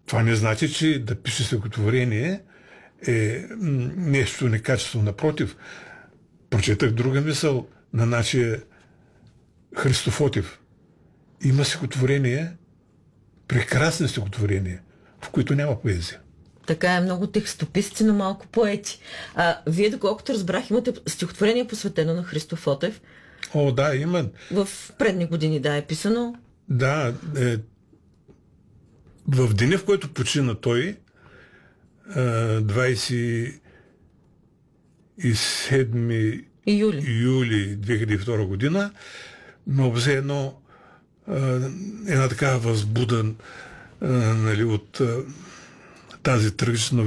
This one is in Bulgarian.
Това не значи, че да пише стихотворение е нещо некачествено. Напротив, прочетах друга мисъл на нашия Христофотев. Има стихотворение, прекрасни стихотворения, в които няма поезия. Така е, много текстописци, но малко поети. Вие, доколкото разбрах, имате стихотворение посветено на Христофотев. О, да, има. В предни години, да, е писано. Да, в деня, в който почина той, 27 юли 2002 година, ме взе една такава възбуда, нали, от тази трагична